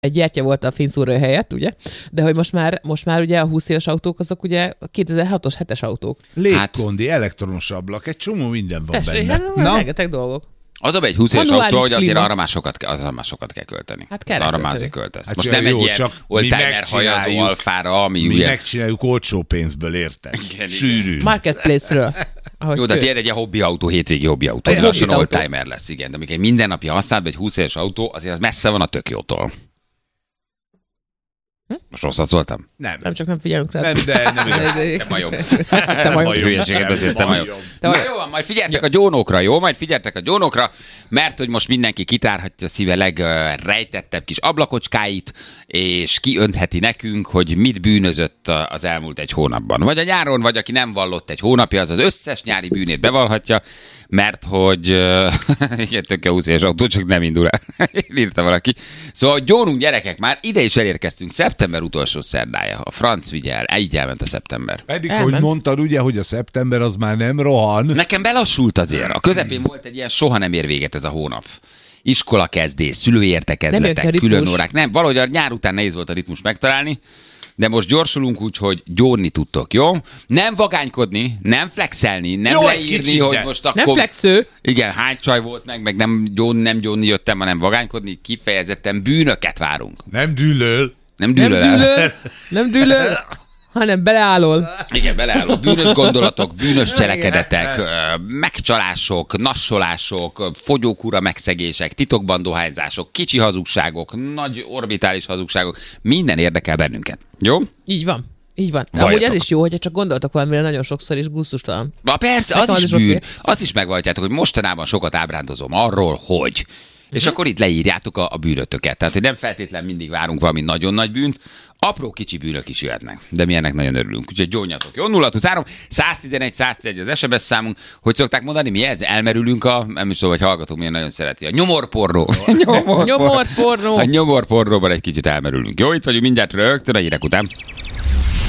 egy gyertya volt a fényszórója helyett, ugye? De hogy most már ugye a 20 éves autók, azok ugye 2006-os 7-es autók. Légkondi, elektronos ablak, egy csomó minden van benne. Hát, rengeteg dolgok. Az a egy 20 éves Manuális autó, hogy azért klíma. arra már sokat kell költeni. Hát kell arra költeni. már azért költesz. Hát Most jó, nem egy ilyen csak oldtimer hajazó alfára, ami mi ugye... megcsináljuk olcsó pénzből, érted? Igen. Sűrű. Marketplace-ről. Jó, de ilyen egy hobbi autó, hétvégi hobbi autó. Egy Lassan hobbi autó. oldtimer lesz, igen. De amikor egy mindennapi használatban egy 20 éves autó, azért az messze van a tök jótól. Most rosszat szóltam? Nem csak nem figyelünk rá. Nem, de nem Te majom. Te majom. Hülyeséget beszélsz, te majom. Na jó, van, majd figyeltek a gyónókra, jó? Majd figyeltek a gyónókra, mert hogy most mindenki kitárhatja a szíve legrejtettebb kis ablakocskáit, és kiöntheti nekünk, hogy mit bűnözött az elmúlt egy hónapban. Vagy a nyáron, vagy aki nem vallott egy hónapja, az összes nyári bűnét bevallhatja, mert hogy igen, tök jó 20 éves autó, csak nem indul el. Írta valaki. Szóval gyónunk gyerekek, már ide is elérkeztünk. Szeptember utolsó szerdája. A franc vigye el. Így elment a szeptember. Pedig, Elment. hogy mondtad ugye, hogy a szeptember az már nem rohan. Nekem belassult azért. A közepén volt egy ilyen soha nem ér véget ez a hónap. Iskola kezdés, szülői Nem értekezletek, jön ki a külön ritmus. órák. Nem, valahogy a nyár után nehéz volt a ritmus megtalálni, de most gyorsulunk úgy, hogy gyónni tudtok, jó? Nem vagánykodni, nem flexelni, nem Jó, egy leírni, kicsit, hogy de. most Nem akkor... flexő. Igen, hány csaj volt meg nem gyónni jöttem, hanem vagánykodni, kifejezetten bűnöket várunk. Nem dűlöl. Nem Nem dűlöl el. dűlöl, nem dűlöl, hanem beleállol. Igen, beleálló bűnös gondolatok, bűnös cselekedetek, megcsalások, nassolások, fogyókúra megszegések, titokban dohányzások, kicsi hazugságok, nagy orbitális hazugságok, minden érdekel bennünket. Jó? Így van. Így van. Valljatok. Amúgy ez is jó, hogyha csak gondoltok valamire nagyon sokszor is gusztustalan. Na persze, Nekem az is az is bűn. oké. Azt is megvalljátok, hogy mostanában sokat ábrándozom arról, hogy... És akkor itt leírjátok a bűnötöket. Tehát, hogy nem feltétlenül mindig várunk valami nagyon nagy bűnt, apró kicsi bűnök is jöhetnek. De mi ennek nagyon örülünk. Úgyhogy gyónjatok. Jó, 023 111 111 az SMS számunk. Hogy szokták mondani, mi ez? Elmerülünk nem is tudom, hogy hallgatók milyen nagyon szereti. A nyomorpornó. Nyomorpornó. A nyomorpornóban egy kicsit elmerülünk. Jó, itt vagyunk mindjárt rögtön a hírek után.